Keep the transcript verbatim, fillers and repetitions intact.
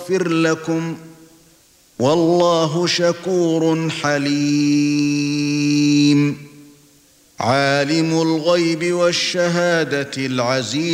ويغفر لكم والله شكور حليم. عالم الغيب والشهادة العزيز